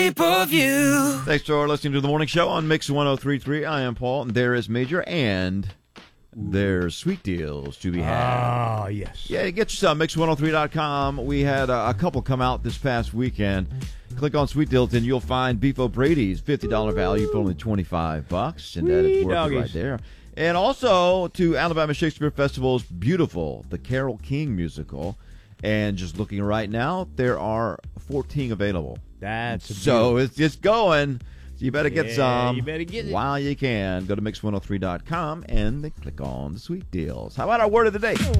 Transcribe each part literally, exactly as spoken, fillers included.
View. Thanks for listening to the morning show on Mix one oh three point three. I am Paul, and there is Major, and there's sweet deals to be had. Ah, yes. Yeah, get yourself mix one oh three dot com. We had a, a couple come out this past weekend. Click on Sweet Deals, and you'll find Beef O'Brady's fifty dollars value for only twenty-five bucks, and that is Sweet worth it doggies. right there. And also to Alabama Shakespeare Festival's Beautiful, the Carole King musical. And just looking right now, there are fourteen available. That's a So it's just going. So you better get Yeah, some you better get it. while you can. Go to mix one oh three dot com and then click on the sweet deals. How about our word of the day? It's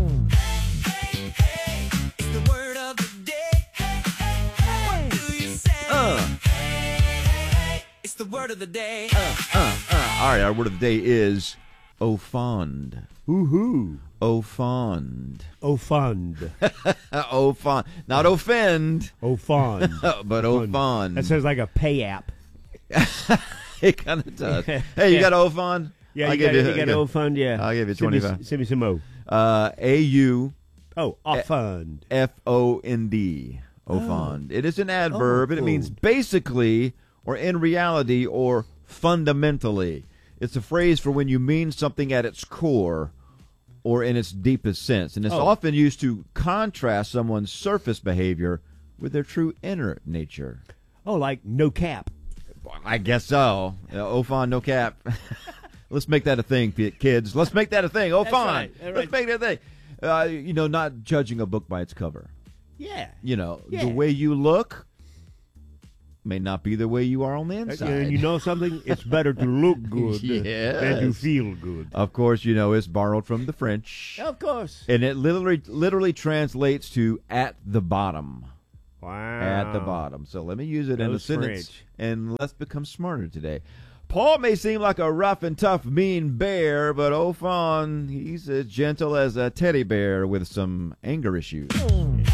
the word of the day. What do you say? Uh. It's the word of the day. Uh, uh. All right, our word of the day is offend. Woohoo. Offend. Oh, fund. Offend. Not offend, Oh, fund. but offend. That sounds like a pay app. It kind of does. Hey, you Yeah. got offend? Yeah, I'll you give got, you got I'll oh, fund, yeah. I'll give you Send me- twenty-five. Send me some O. Uh, A U Oh, off fund. F O N D. Offend. It is an adverb, and it means Oh. basically, or in reality, or fundamentally. It's a phrase for when you mean something at its core or in its deepest sense. And it's Oh. often used to contrast someone's surface behavior with their true inner nature. Oh, like no cap. I guess so. Uh, offend, no cap. Let's make that a thing, p- kids. Let's make that a thing. Offend. right. That's Let's right. make that a thing. Uh, you know, not judging a book by its cover. Yeah. You know, Yeah. the way you look may not be the way you are on the Uh, inside. And you know something? It's better to look good than to Yes. feel good. Of course, you know, it's borrowed from the French. Of course. And it literally literally translates to at the bottom. Wow. At the bottom. So let me use it in a Those sentence, French. and let's become smarter today. Paul may seem like a rough and tough, mean bear, but Offend, he's as gentle as a teddy bear with some anger issues.